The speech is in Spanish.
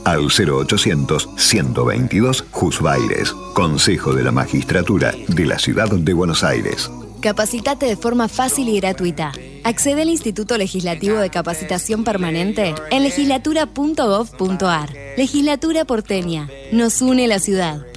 al 0800-122 Jusbaires. Consejo de la Magistratura de la Ciudad de Buenos Aires. Capacitate de forma fácil y gratuita. Accede al Instituto Legislativo de Capacitación Permanente en legislatura.gov.ar. Legislatura porteña. Nos une la ciudad.